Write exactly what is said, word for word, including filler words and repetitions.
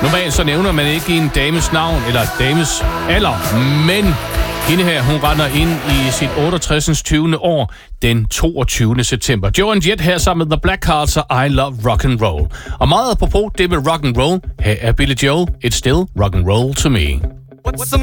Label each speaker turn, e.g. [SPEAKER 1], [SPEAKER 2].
[SPEAKER 1] Normalt så nævner man ikke en dames navn eller dames alder, men hende her, hun render ind i sit otteogtres. tyvende år den toogtyvende september. Joan Jett her sammen med The Blackhearts og I Love Rock and Roll. Og meget apropos det med rock and roll, her er Billy Joel, It's Still Rock and Roll to Me.
[SPEAKER 2] What's the